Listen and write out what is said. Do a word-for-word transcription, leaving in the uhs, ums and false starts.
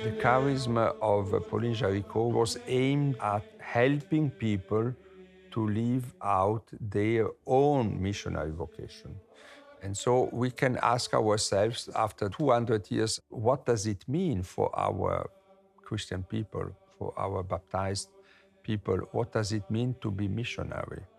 The charisma of Pauline Jaricot was aimed at helping people to live out their own missionary vocation. And so we can ask ourselves after two hundred years, what does it mean for our Christian people, for our baptized people? What does it mean to be missionary?